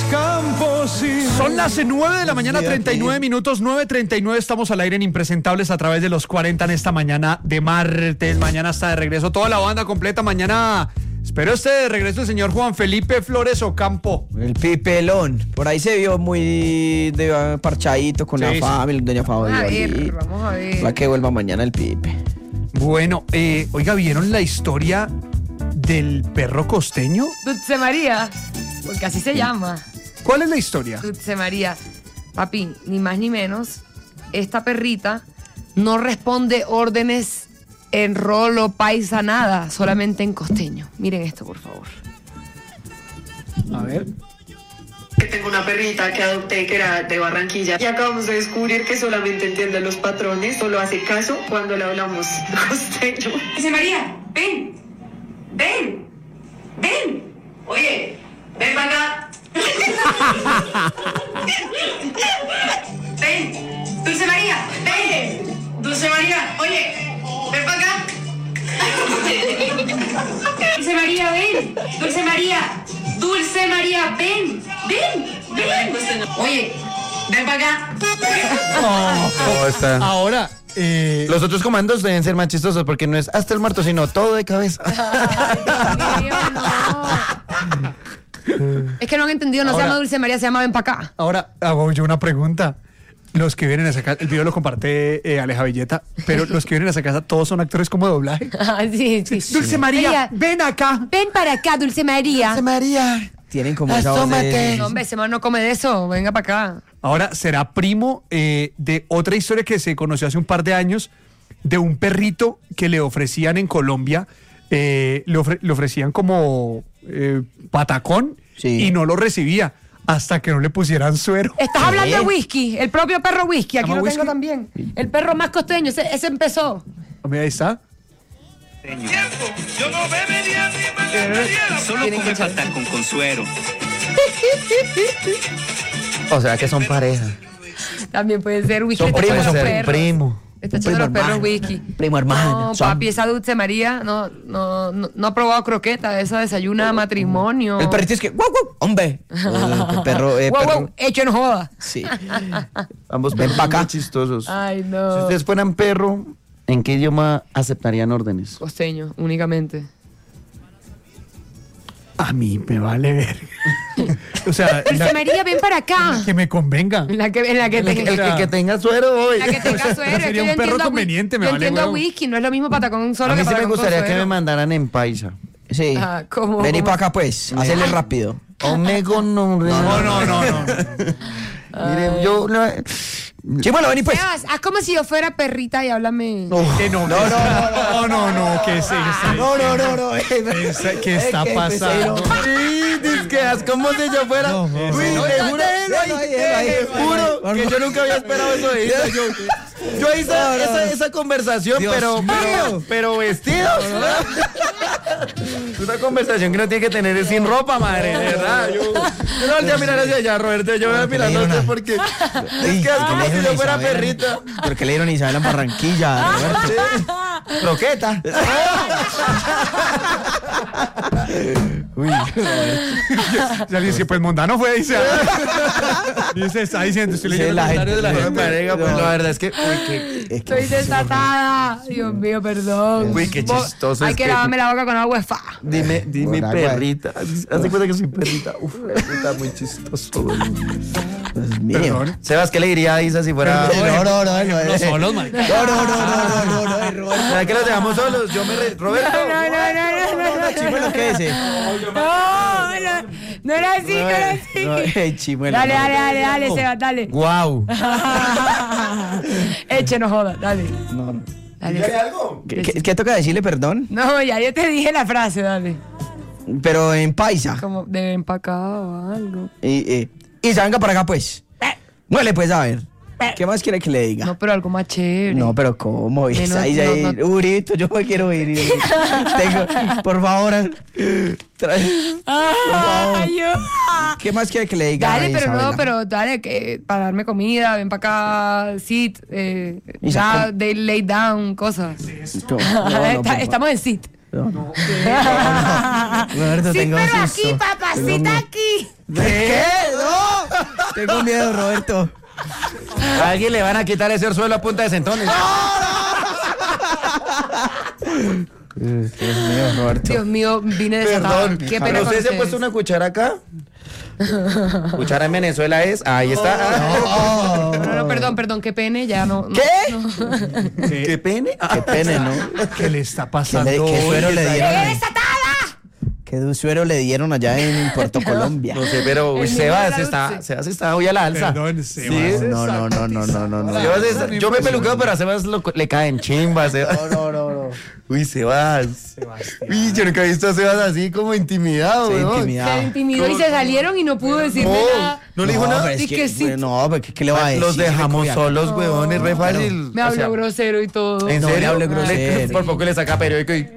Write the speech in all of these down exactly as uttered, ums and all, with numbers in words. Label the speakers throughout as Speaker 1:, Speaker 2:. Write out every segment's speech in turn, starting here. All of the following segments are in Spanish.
Speaker 1: campesinos.
Speaker 2: Son las nueve de la mañana, treinta y nueve minutos, nueve treinta y nueve. Estamos al aire en Impresentables a través de los cuarenta en esta mañana de martes. Mañana está de regreso toda la banda completa. Mañana espero esté de regreso el señor Juan Felipe Flores Ocampo.
Speaker 3: El Pipelón. Por ahí se vio muy de, parchadito con
Speaker 2: Sí,
Speaker 3: la
Speaker 2: sí.
Speaker 3: familia, doña
Speaker 4: Vamos a ver,
Speaker 3: Fabiola.
Speaker 4: vamos a ver.
Speaker 3: Para que vuelva mañana el Pipe.
Speaker 2: Bueno, eh, oiga, ¿vieron la historia del perro costeño?
Speaker 4: Dulce María, porque así se llama.
Speaker 2: ¿Cuál es la historia?
Speaker 4: Dulce María. Papi, ni más ni menos, esta perrita no responde órdenes en rolo, paisa, nada, solamente en costeño. Miren esto, por favor.
Speaker 2: A ver.
Speaker 5: Tengo una perrita que adopté que era de Barranquilla y acabamos de descubrir que solamente entiende los patrones, solo hace caso cuando le hablamos costeño.
Speaker 6: Dice María, ven, ven, ven. Oye, ven para acá. Ven, Dulce María, ven. Dulce María, oye, ven para acá. Dulce María, ven. Dulce María, Dulce María, ven, ven, ven. Oye, ven para acá.
Speaker 3: ¿Cómo está?
Speaker 2: Ahora, eh,
Speaker 3: Los otros comandos deben ser más chistosos porque no es hasta el muerto, sino todo de cabeza.
Speaker 4: Ay, Dios mío, no. Es que no han entendido, no
Speaker 2: Ahora-
Speaker 4: se llama Dulce María, se llama Ven para acá.
Speaker 2: ahora hago yo una pregunta. Los que vienen a esa casa, el video lo comparte eh, Aleja Villeta, pero los que vienen a esa casa, ¿todos son actores como de doblaje?
Speaker 4: Ah, sí, sí.
Speaker 2: Dulce María, ven acá.
Speaker 4: Ven para acá, Dulce María.
Speaker 3: María. Tienen como esa voz de...
Speaker 4: No, hombre, ese man no come de eso, venga para acá.
Speaker 2: Ahora será primo eh, de otra historia que se conoció hace un par de años de un perrito que le ofrecían en Colombia, eh, le, ofre- le ofrecían como eh, patacón
Speaker 3: Sí.
Speaker 2: y no lo recibía hasta que no le pusieran suero.
Speaker 4: Estás hablando de whisky, el propio perro whisky, aquí
Speaker 2: ¿Llama
Speaker 4: lo
Speaker 2: whisky?
Speaker 4: tengo también. El perro más costeño, ese, ese empezó.
Speaker 2: Mira, ahí está.
Speaker 1: Yo no bebería ni bebería.
Speaker 7: Solo come patacón con suero.
Speaker 3: O sea que son pareja.
Speaker 4: También puede ser whisky.
Speaker 3: Son
Speaker 4: está
Speaker 3: primos,
Speaker 4: echando los
Speaker 3: son
Speaker 4: perros.
Speaker 3: primo.
Speaker 4: Está
Speaker 3: Un
Speaker 4: echando los
Speaker 3: primo
Speaker 4: perros
Speaker 3: hermano.
Speaker 4: whisky.
Speaker 3: Primo hermano.
Speaker 4: No,
Speaker 3: son-
Speaker 4: papi, esa Dulce María no, no, no, no ha probado croqueta, esa desayuna matrimonio.
Speaker 3: El perrito es que... ¡Guau, guau! ¡Hombre! El perro... Eh,
Speaker 4: Wow,
Speaker 3: perro.
Speaker 4: wow, hecho en joda.
Speaker 3: Sí. Ambos ven para acá. Chistosos.
Speaker 4: Ay,
Speaker 8: Si
Speaker 4: no.
Speaker 8: ustedes fueran perro, ¿en qué idioma aceptarían órdenes?
Speaker 4: Costeño, únicamente.
Speaker 2: A mí me vale ver. O sea,
Speaker 4: Dulce
Speaker 2: la-
Speaker 4: María, ven para acá.
Speaker 2: que me convenga.
Speaker 4: En la que, en la que,
Speaker 8: El, que-
Speaker 4: tenga-
Speaker 8: el que, que tenga suero hoy.
Speaker 4: la que tenga suero. Es
Speaker 2: Sería
Speaker 4: que
Speaker 2: un
Speaker 4: yo
Speaker 2: perro
Speaker 4: entiendo a whi-
Speaker 2: conveniente, me
Speaker 4: Yo
Speaker 2: vale
Speaker 4: entiendo a
Speaker 2: huevo.
Speaker 4: whisky, no es lo mismo patacón solo
Speaker 8: A mí
Speaker 4: que
Speaker 8: sí me
Speaker 4: patacón con
Speaker 8: gustaría que
Speaker 4: suero.
Speaker 8: me mandaran en paisa.
Speaker 3: Sí.
Speaker 4: Ah, ¿cómo?
Speaker 3: Vení para acá, pues. Hacerle rápido.
Speaker 8: Omego no.
Speaker 2: No, no, no, no.
Speaker 8: Mire, yo. No,
Speaker 3: Chimuelo, vení, pues.
Speaker 4: Sebas, haz como si yo fuera perrita y háblame.
Speaker 2: Que no, no, no, no, no, que se
Speaker 3: No, no, no, no. eh,
Speaker 2: ¿Qué está- qué
Speaker 3: es
Speaker 2: está
Speaker 3: que
Speaker 2: pasando?
Speaker 8: sí, dices que haz como si yo fuera.
Speaker 2: No, no,
Speaker 8: Uy,
Speaker 2: no.
Speaker 8: te juro,
Speaker 3: Déjalo ahí, déjalo ahí.
Speaker 8: te juro que yo nunca había esperado eso de Isa. Yo, yo hice
Speaker 3: No, no.
Speaker 8: esa, esa conversación,
Speaker 3: Dios
Speaker 8: pero,
Speaker 3: mío.
Speaker 8: pero, pero vestidos. Una conversación que no tiene que tener es sin ropa, madre, de verdad. Yo, yo no volteé a mirar hacia allá, Roberto. Yo voy a mirar no sé por qué. Es que es como si yo fuera perrita.
Speaker 3: ¿Por qué le dieron Isabel en Barranquilla? Roberto? Croqueta. Uy,
Speaker 2: Ya le dice, pues Mondano fue, dice. Dice, está diciendo, estoy
Speaker 3: Sí,
Speaker 2: leyendo
Speaker 3: la
Speaker 2: los comentarios de la
Speaker 3: gente-
Speaker 2: gente.
Speaker 8: Marica, pues la verdad es que. Uy, qué,
Speaker 3: es que-
Speaker 4: Estoy desatada. Dios mío, perdón.
Speaker 8: Uy, qué
Speaker 4: Vos-
Speaker 8: chistoso
Speaker 4: Hay
Speaker 8: es
Speaker 4: que
Speaker 8: que-
Speaker 4: lavarme la boca con agua de fa.
Speaker 8: Dime, dime,
Speaker 3: Por agua.
Speaker 8: perrita. Haz de cuenta que soy perrita. Uf, perrita, muy chistoso.
Speaker 3: Dios mío.
Speaker 2: Perdón.
Speaker 8: Sebas, ¿qué le diría a Isa si fuera.
Speaker 3: No, no, no, no.
Speaker 2: No solos, marica.
Speaker 3: No, no, no, no, no, no, no, Roberto.
Speaker 8: ¿Será que los dejamos solos? Yo me. Re... Roberto.
Speaker 4: No, no, no, no, no, no.
Speaker 3: Chimuelo, ¿qué es ese?
Speaker 4: No, no, no era así, no era así.
Speaker 3: No, hey, Chimuelo.
Speaker 4: Dale, dale, dale, dale, Sebas, dale.
Speaker 3: Guau.
Speaker 4: Eche, no joda, dale.
Speaker 3: No, no.
Speaker 4: Dale.
Speaker 3: ¿Qué, qué, qué toca decirle perdón?
Speaker 4: No, ya yo te dije la frase, dale.
Speaker 3: Pero en paisa.
Speaker 4: Como de empacado o algo.
Speaker 3: Y, eh, y se venga para acá, pues. Muele, pues, a ver. ¿Qué más quiere que le diga?
Speaker 4: No, pero algo más chévere.
Speaker 3: No, pero ¿cómo?
Speaker 4: Que no-
Speaker 3: Ahí, ahí,
Speaker 4: no, no.
Speaker 3: Urito, yo me quiero ir. Tengo, por favor. trae-
Speaker 4: Ay, yo.
Speaker 3: ¿Qué más quiere que le diga?
Speaker 4: Dale,
Speaker 3: a
Speaker 4: pero no,
Speaker 3: Isabela?
Speaker 4: pero dale, que para darme comida, ven para acá, sit, eh,
Speaker 3: Y
Speaker 4: ya,
Speaker 3: saca-
Speaker 4: de lay down, cosas.
Speaker 3: No, no, no,
Speaker 4: Está-
Speaker 3: por favor.
Speaker 4: estamos en sit.
Speaker 3: No, no. Roberto,
Speaker 4: Sí,
Speaker 3: tenga un
Speaker 4: pero
Speaker 3: susto.
Speaker 4: aquí, papacita, aquí.
Speaker 3: ¿De qué? No, Tengo miedo, Roberto.
Speaker 8: A alguien le van a quitar ese orzuelo a punta de centones.
Speaker 3: Dios mío, Roberto.
Speaker 4: Dios mío, vine desatada.
Speaker 8: Perdón.
Speaker 4: Qué pena
Speaker 8: ¿Pero
Speaker 4: con
Speaker 8: usted se ha
Speaker 4: ustedes.
Speaker 8: puesto una cuchara acá? Cuchara en Venezuela es. Ahí está.
Speaker 3: Oh.
Speaker 4: No, no, perdón, perdón, qué pene, ya no. no,
Speaker 3: ¿Qué?
Speaker 4: no.
Speaker 8: ¿Qué pene?
Speaker 3: Qué pene, ¿no?
Speaker 2: ¿Qué le está
Speaker 3: ¿Qué,
Speaker 2: pasando?
Speaker 3: le, qué suero
Speaker 2: hoy?
Speaker 3: le dieron?
Speaker 4: ¡Qué desatada!
Speaker 3: ¿Qué suero le dieron allá en Puerto Colombia?
Speaker 8: No sé, pero uy,
Speaker 4: El niño
Speaker 8: Sebas
Speaker 4: de la
Speaker 8: está,
Speaker 4: dulce.
Speaker 8: Sebas está hoy a la alza.
Speaker 2: Perdón,
Speaker 8: Sí.
Speaker 2: Sebas.
Speaker 3: No, no, no, no, no, no, no.
Speaker 8: Sebas está- yo me peluqueo, pero a Sebas lo- le caen chimbas. Sebas.
Speaker 3: No, no, no, no.
Speaker 8: Uy, Sebas. Uy, yo nunca he visto a Sebas así como intimidado,
Speaker 3: Se
Speaker 8: weón.
Speaker 3: intimidado.
Speaker 4: Se intimidó y se salieron y no pudo decirme
Speaker 8: No,
Speaker 4: nada.
Speaker 8: no le dijo
Speaker 3: No,
Speaker 8: nada.
Speaker 3: pero es
Speaker 4: Sí
Speaker 3: que-
Speaker 4: que sí.
Speaker 3: No, pero ¿qué, qué le va a decir?
Speaker 8: Los dejamos
Speaker 3: Cuidado.
Speaker 8: solos, weón, es re fácil.
Speaker 4: Me
Speaker 8: O
Speaker 4: habló
Speaker 8: sea,
Speaker 4: grosero y todo.
Speaker 8: ¿En
Speaker 3: No, le
Speaker 8: serio?
Speaker 3: hablé
Speaker 8: Le-
Speaker 3: grosero.
Speaker 8: Por poco le saca periódico y...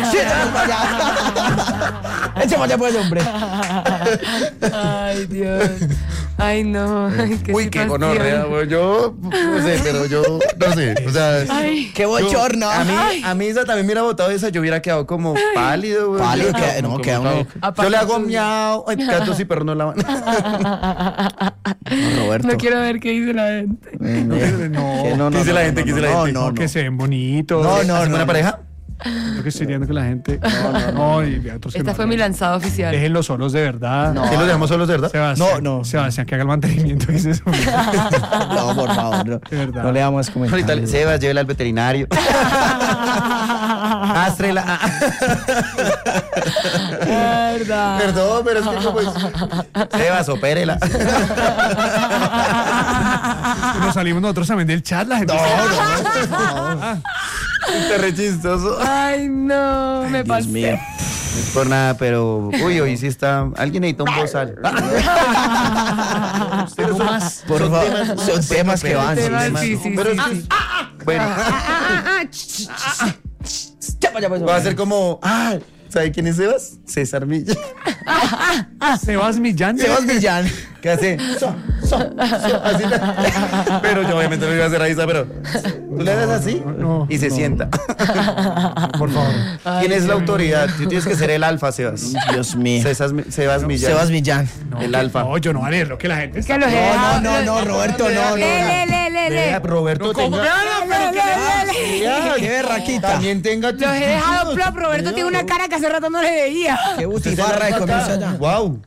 Speaker 3: Échame allá pues, hombre.
Speaker 4: Ay, Dios. Ay, no. Ay, qué
Speaker 8: Uy, qué
Speaker 4: situación.
Speaker 8: gonorrea, weón. Yo, no sé, pero yo, no sé. O sea...
Speaker 4: Ay,
Speaker 3: Qué bochorno.
Speaker 8: A mí,
Speaker 4: Ay.
Speaker 8: a mí esa también me hubiera botado esa, yo hubiera quedado como pálido, güey.
Speaker 3: Pálido,
Speaker 8: Yo hubiera
Speaker 3: queda-
Speaker 8: quedado
Speaker 3: no,
Speaker 8: como
Speaker 3: queda uno-
Speaker 8: complicado. Yo le hago miau. Ay, gatos y perros no lavan.
Speaker 3: No, Roberto.
Speaker 4: no quiero ver qué dice la gente.
Speaker 3: Eh, no,
Speaker 2: No.
Speaker 3: que no, no,
Speaker 8: ¿Qué dice
Speaker 3: no,
Speaker 8: la
Speaker 3: no,
Speaker 8: gente?
Speaker 3: no,
Speaker 8: ¿Qué dice la
Speaker 3: no,
Speaker 8: gente?
Speaker 3: No, no,
Speaker 2: Que se ven bonitos.
Speaker 3: No, no,
Speaker 8: ¿Hacen buena
Speaker 3: no.
Speaker 8: pareja?
Speaker 2: Lo que estoy viendo con la gente. No, no, no. Y otros que
Speaker 4: Esta
Speaker 2: no
Speaker 4: fue mi
Speaker 2: hablan.
Speaker 4: lanzada oficial.
Speaker 2: Déjenlos solos de verdad.
Speaker 3: No.
Speaker 8: ¿Sí los dejamos solos, de verdad?
Speaker 2: Sebastián,
Speaker 3: No, no.
Speaker 2: Sebastián, que haga el mantenimiento. Dice eso.
Speaker 3: No, por favor, no,
Speaker 2: De verdad.
Speaker 3: no le damos
Speaker 8: Ahorita le-
Speaker 3: comentarios.
Speaker 8: Sebas, llévela al veterinario. Ástrela.
Speaker 4: Verdad.
Speaker 8: Perdón, pero es que no, pues. Sebas, opérela.
Speaker 2: Nos salimos nosotros también del chat. La gente.
Speaker 8: Está re chistoso.
Speaker 4: Ay, no, me
Speaker 3: Dios
Speaker 4: pasé.
Speaker 3: mío.
Speaker 8: No es por nada, pero. Uy, hoy sí está. Alguien necesita un bozal. Pero son,
Speaker 3: Por
Speaker 8: son
Speaker 3: favor,
Speaker 8: temas,
Speaker 3: son temas que van.
Speaker 4: Temas,
Speaker 3: sí,
Speaker 4: sí, sí,
Speaker 8: Pero
Speaker 4: sí,
Speaker 8: es que-
Speaker 4: sí.
Speaker 8: Bueno,
Speaker 4: Ah, ah, ah, ch, ch, ch.
Speaker 3: Llama, llama, llama.
Speaker 8: va a ser como. Ah, ¿sabe quién es Sebas? César Millán.
Speaker 2: Sebas Millán.
Speaker 3: Sebas Millán.
Speaker 8: ¿Qué hace? So, so, so, así la- Pero yo obviamente no iba a hacer ahí, pero tú le das así
Speaker 2: no,
Speaker 8: y se sienta.
Speaker 2: Por favor.
Speaker 8: ¿Quién es la autoridad? Tú tienes que ser el alfa, Sebas.
Speaker 3: Dios mío.
Speaker 8: Sebas, Sebas Millán.
Speaker 3: Sebas Millán.
Speaker 8: el alfa.
Speaker 2: No, yo no voy a leer lo que la gente está.
Speaker 4: Que los he
Speaker 3: No,
Speaker 4: dejado.
Speaker 3: no, no, no, Roberto, no, no.
Speaker 4: Le, le, le, le,
Speaker 8: Vea,
Speaker 4: le.
Speaker 8: Roberto,
Speaker 2: ¿Cómo?
Speaker 8: tenga...
Speaker 4: Le, le, le, le.
Speaker 8: Vea,
Speaker 3: Qué berraquita.
Speaker 8: También tenga...
Speaker 4: Los he dejado plop. Roberto tiene una cara que hace rato no le veía.
Speaker 3: Qué butifarra de comienzo allá.
Speaker 8: Wow.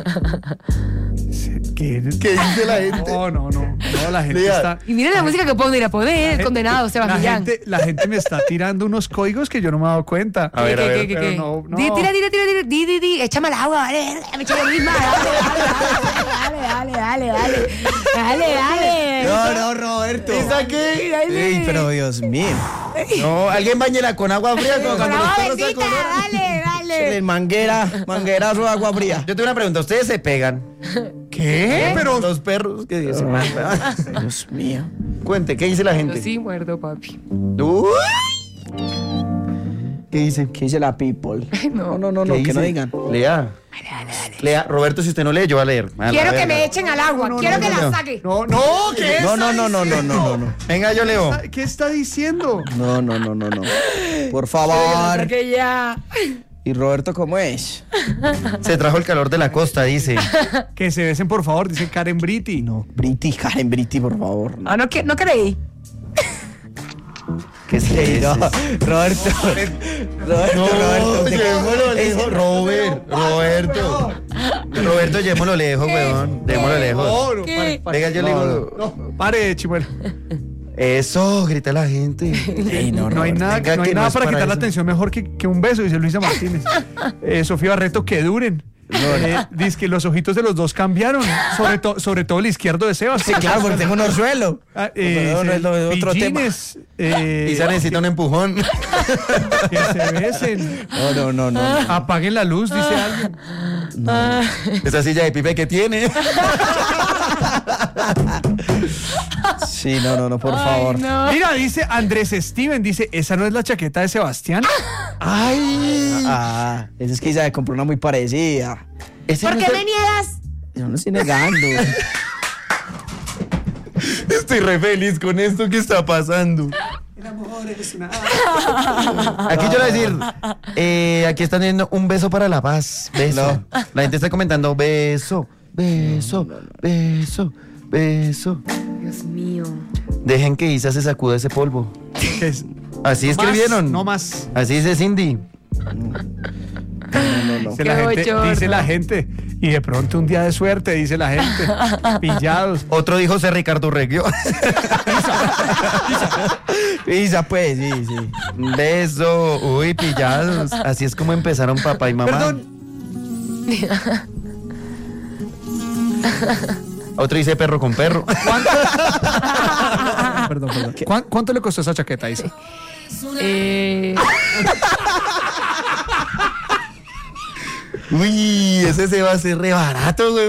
Speaker 2: ¿Qué?
Speaker 8: ¿Qué dice la gente?
Speaker 2: No, no, no. No, la gente
Speaker 8: Lea.
Speaker 2: está.
Speaker 4: Y miren la música que puedo ir a poner, el condenado,
Speaker 2: La
Speaker 4: Sebas Millán.
Speaker 2: gente, la gente me está tirando unos códigos que yo no me he dado cuenta.
Speaker 8: A ver, a
Speaker 4: ¿Qué,
Speaker 8: ver.
Speaker 4: qué, qué,
Speaker 2: pero
Speaker 4: qué?
Speaker 2: no, no.
Speaker 4: Di, tira, tira, tira, tira, di, di, di, échame al agua, dale, dale, me eché yo misma, dale, dale, dale, dale, dale, dale, dale,
Speaker 3: No, no, Roberto.
Speaker 8: ¿Esa qué?
Speaker 3: Ey, pero Dios mío.
Speaker 8: No, alguien bañela con agua fría como
Speaker 4: Con
Speaker 8: cuando los
Speaker 4: agua
Speaker 8: perros se
Speaker 4: bendita,
Speaker 8: acoloran.
Speaker 4: dale, dale.
Speaker 3: Manguera, manguerazo de agua fría.
Speaker 8: Yo tengo una pregunta, ¿ustedes se pegan?
Speaker 2: ¿Qué?
Speaker 8: Pero los perros que se
Speaker 3: Dios mío.
Speaker 8: Cuente, ¿qué dice la
Speaker 4: Yo
Speaker 8: gente?
Speaker 4: sí muerdo, papi.
Speaker 8: Uy. ¿Qué dice?
Speaker 3: ¿Qué dice la people?
Speaker 4: no.
Speaker 3: No, no, no,
Speaker 8: ¿Qué
Speaker 3: que no
Speaker 8: dice?
Speaker 3: digan.
Speaker 8: Lea. Lea, Roberto, si usted no lee, yo voy a leer. A la
Speaker 4: Quiero que
Speaker 8: verga.
Speaker 4: me echen al agua, quiero que la saque.
Speaker 2: No, no, ¿qué
Speaker 3: No,
Speaker 2: está
Speaker 3: no, no, no, no,
Speaker 2: diciendo?
Speaker 3: no, no, no.
Speaker 8: Venga, yo leo.
Speaker 2: ¿Qué está diciendo?
Speaker 3: No, no, no, no, no. Por
Speaker 4: Que la
Speaker 3: favor.
Speaker 4: saque ya.
Speaker 3: ¿Y Roberto cómo es?
Speaker 8: Se trajo el calor de la costa, dice.
Speaker 2: Que se besen, por favor, dice Karen Briti.
Speaker 3: No, Briti, Karen Briti, por favor. No,
Speaker 4: Ah, no, que- no creí.
Speaker 8: ¿Qué es
Speaker 3: no,
Speaker 8: eso?
Speaker 3: Roberto. Roberto,
Speaker 8: No,
Speaker 3: Roberto.
Speaker 8: llevémoslo lejos, Robert, Roberto. Roberto, llevémoslo lejos, weón. Llevémoslo lejos.
Speaker 2: No, no,
Speaker 4: ¿Qué?
Speaker 2: pare, pare.
Speaker 8: Venga, yo le digo.
Speaker 2: No, pare, chimuelo.
Speaker 8: Eso, grita la gente.
Speaker 3: Ey, no,
Speaker 2: No hay
Speaker 3: Roberto.
Speaker 2: nada,
Speaker 8: venga,
Speaker 2: no hay
Speaker 8: que no
Speaker 2: nada
Speaker 8: es
Speaker 2: para
Speaker 8: para
Speaker 2: quitar la
Speaker 8: eso.
Speaker 2: atención mejor que, que un beso, dice Luisa Martínez. Eh, Sofía Barreto, que duren. Eh, dice que los ojitos de los dos cambiaron, sobre, to- sobre todo el izquierdo de Sebas.
Speaker 3: Sí, claro, porque tengo un orzuelo.
Speaker 2: Ah, eh,
Speaker 3: Pero no,
Speaker 2: dice,
Speaker 3: es lo de otro tema.
Speaker 2: pillines, eh,
Speaker 8: Isa necesita un empujón.
Speaker 2: que se besen.
Speaker 3: No, no, no, no.
Speaker 2: Apaguen la luz, dice alguien.
Speaker 8: Esa silla de pipe que tiene.
Speaker 3: Sí, no, no, no, por
Speaker 4: Ay,
Speaker 3: favor.
Speaker 4: no.
Speaker 2: Mira, dice Andrés Steven, dice, ¿esa no es la chaqueta de Sebastián?
Speaker 3: Ay. Ah, esa es que Isa compró una muy parecida.
Speaker 8: Ese
Speaker 4: ¿Por
Speaker 8: no
Speaker 4: qué
Speaker 8: es
Speaker 4: me
Speaker 8: el-
Speaker 4: niegas?
Speaker 3: Yo no estoy negando.
Speaker 8: Estoy re feliz con esto que está pasando. Aquí yo le voy a decir, eh, aquí están dando un beso para la paz. Beso. La gente está comentando beso.
Speaker 3: beso, beso, beso.
Speaker 4: Dios mío.
Speaker 3: Dejen que Isa se sacuda ese polvo.
Speaker 2: ¿Qué es?
Speaker 3: Así
Speaker 2: No
Speaker 3: escribieron.
Speaker 2: más, no más.
Speaker 3: Así dice Cindy.
Speaker 2: Dice
Speaker 4: Qué
Speaker 2: la, gente,
Speaker 4: bochorno.
Speaker 2: dice la gente. Y de pronto un día de suerte, dice la gente. Pillados.
Speaker 3: Otro dijo José Ricardo Reggio. Isa, pues, sí, sí. Beso, uy, pillados. Así es como empezaron papá y mamá.
Speaker 2: Perdón.
Speaker 3: Otro dice perro con perro.
Speaker 2: Perdón, perdón. ¿Cuán- ¿Cuánto le costó esa chaqueta, Isa?
Speaker 4: Eh,
Speaker 3: Uy, ese se va a hacer re barato, güey.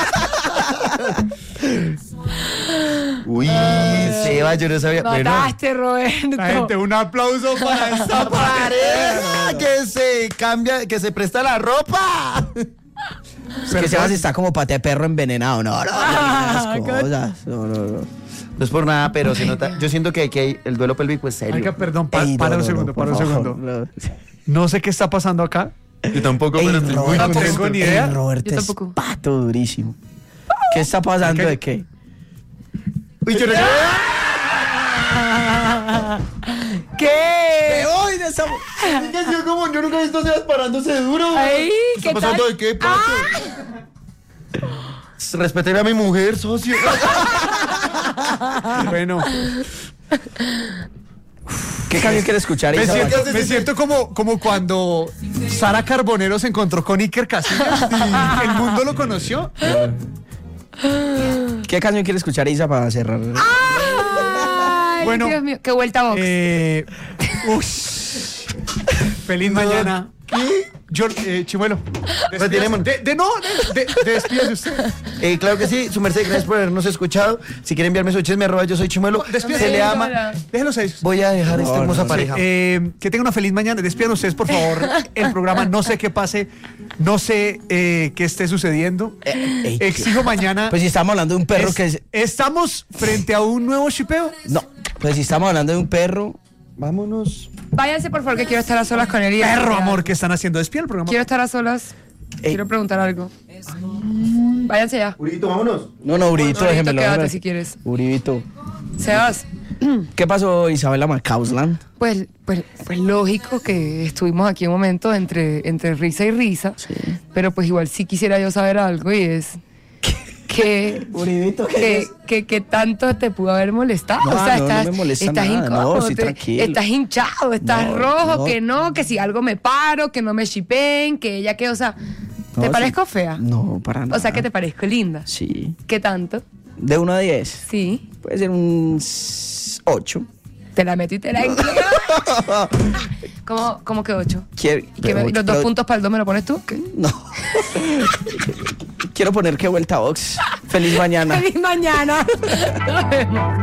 Speaker 3: Uy, Seba, yo no sabía. Bueno,
Speaker 4: mataste, Roberto.
Speaker 2: La gente, un aplauso para esta
Speaker 3: pareja que se cambia, que se presta la ropa. Es que Sebas está como pate de perro envenenado. No, no, no,
Speaker 4: Ah,
Speaker 3: no, cosas. No, no, no. No es por nada, pero se nota. Yo siento que aquí el duelo pélvico es serio.
Speaker 2: Oiga, perdón, pa-
Speaker 3: Ey, no,
Speaker 2: para un
Speaker 3: no,
Speaker 2: segundo,
Speaker 3: no, por
Speaker 2: para un
Speaker 3: favor,
Speaker 2: segundo.
Speaker 3: no.
Speaker 2: No sé qué está pasando acá.
Speaker 3: Yo tampoco,
Speaker 2: Ey,
Speaker 3: pero estoy muy
Speaker 2: Roberto,
Speaker 3: contento.
Speaker 2: tengo ni idea.
Speaker 3: Ey, Roberto
Speaker 4: Yo
Speaker 3: es
Speaker 4: tampoco.
Speaker 3: pato durísimo. ¿Qué está pasando
Speaker 2: ¿Qué?
Speaker 3: de qué?
Speaker 2: Uy, yo no-
Speaker 4: ¿Qué?
Speaker 3: voy de esa... Yo, como, yo nunca he visto a Sebas parándose duro.
Speaker 4: Ay,
Speaker 3: ¿Qué
Speaker 4: ¿qué
Speaker 3: está pasando
Speaker 4: tal?
Speaker 3: de qué, pato? Respéteme a mi mujer, socio.
Speaker 2: Bueno,
Speaker 3: ¿Qué canción quiere escuchar?
Speaker 2: me
Speaker 3: Isa?
Speaker 2: siento, me siento como, como cuando Sara Carbonero se encontró con Iker Casillas y el mundo lo conoció.
Speaker 3: ¿Qué canción quiere escuchar, Isa, para cerrar?
Speaker 4: Ay,
Speaker 2: Bueno,
Speaker 4: Dios mío, qué vuelta a box.
Speaker 2: Eh, uy. Feliz mañana. Yo, eh, Chimuelo.
Speaker 3: Retiremos.
Speaker 2: De, de no, de, de, de despídase usted.
Speaker 3: Eh, claro que sí, su merced, gracias por habernos escuchado. Si quieren enviarme su chisme, arroba yo soy Chimuelo.
Speaker 2: Despídase.
Speaker 3: Se le ama.
Speaker 2: Déjenlos ahí.
Speaker 3: Voy a dejar esta hermosa pareja.
Speaker 2: Eh, que tengan una feliz mañana. Despidan ustedes, por favor, el programa. No sé qué pase, no sé eh, qué esté sucediendo.
Speaker 3: ey,
Speaker 2: Exijo mañana.
Speaker 3: Pues si estamos hablando de un perro
Speaker 2: Es-
Speaker 3: que es...
Speaker 2: ¿Estamos frente a un nuevo shipeo?
Speaker 3: No, pues si estamos hablando de un perro, vámonos.
Speaker 4: Váyanse, por favor, que quiero estar a solas con él. y
Speaker 2: Perro,
Speaker 4: decirle
Speaker 2: amor,
Speaker 4: algo.
Speaker 2: ¿qué están haciendo? Despida el programa.
Speaker 4: Quiero estar a solas.
Speaker 3: Ey.
Speaker 4: Quiero preguntar algo. Váyanse ya.
Speaker 3: Uribito, vámonos. No, no, Uribito,
Speaker 4: Uribito,
Speaker 3: déjemelo.
Speaker 4: quédate
Speaker 3: déjemelo.
Speaker 4: si quieres.
Speaker 3: Uribito.
Speaker 4: Sebas,
Speaker 3: ¿Qué pasó, Isabela Macausland?
Speaker 4: pues, pues, pues lógico que estuvimos aquí un momento entre, entre risa y risa.
Speaker 3: Sí.
Speaker 4: Pero pues igual sí quisiera yo saber algo y es que...
Speaker 3: Uribito,
Speaker 4: que, que, que tanto te pudo haber molestado.
Speaker 3: No,
Speaker 4: o sea,
Speaker 3: no, no
Speaker 4: estás,
Speaker 3: me molesta
Speaker 4: estás
Speaker 3: nada, no,
Speaker 4: incómodo,
Speaker 3: sí,
Speaker 4: te-
Speaker 3: tranquilo.
Speaker 4: estás hinchado, estás
Speaker 3: No,
Speaker 4: rojo,
Speaker 3: no.
Speaker 4: que no, que si algo me paro, que no me shipeen, que ella que, o sea,
Speaker 3: No,
Speaker 4: ¿te
Speaker 3: sí.
Speaker 4: parezco fea?
Speaker 3: No, para nada.
Speaker 4: O sea, que te parezco linda.
Speaker 3: Sí.
Speaker 4: ¿Qué tanto?
Speaker 3: De uno a diez.
Speaker 4: Sí.
Speaker 3: Puede ser un ocho.
Speaker 4: Te la meto y te la... ¿Cómo, cómo que ocho?
Speaker 3: Quiero,
Speaker 4: ¿Y que me-
Speaker 3: pero-
Speaker 4: los dos
Speaker 3: pero-
Speaker 4: puntos para el dos me lo pones tú?
Speaker 3: No. Quiero poner que vuelta a box. Feliz mañana.
Speaker 4: ¡Feliz mañana! Nos vemos.